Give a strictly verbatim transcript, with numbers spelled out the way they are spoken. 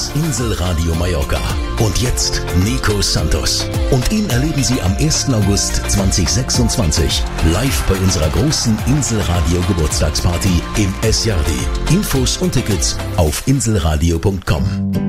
das Inselradio Mallorca. Und jetzt Nico Santos. Und ihn erleben Sie am ersten August zweitausendsechsundzwanzig live bei unserer großen Inselradio Geburtstagsparty im S-Jardi. Infos und Tickets auf inselradio punkt com.